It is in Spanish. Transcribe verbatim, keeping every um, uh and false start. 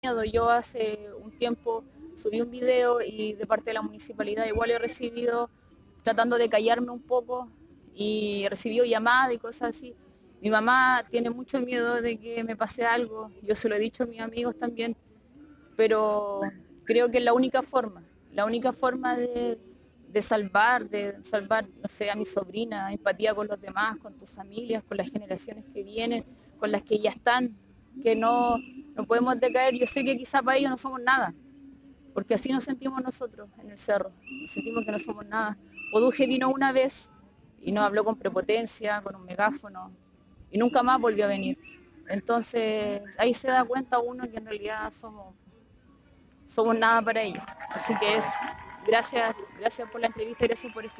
miedo. Yo hace un tiempo subí un video y de parte de la municipalidad igual he recibido, tratando de callarme un poco, y he recibido llamadas y cosas así. Mi mamá tiene mucho miedo de que me pase algo, yo se lo he dicho a mis amigos también, pero creo que es la única forma, la única forma de, de salvar, de salvar, no sé, a mi sobrina, empatía con los demás, con tus familias, con las generaciones que vienen, con las que ya están, que no, no podemos decaer. Yo sé que quizá para ellos no somos nada, porque así nos sentimos nosotros en el cerro, nos sentimos que no somos nada. Oduje vino una vez y nos habló con prepotencia, con un megáfono, y nunca más volvió a venir. Entonces ahí se da cuenta uno que en realidad somos, somos nada para ellos. Así que eso, gracias, gracias por la entrevista y gracias por escuchar.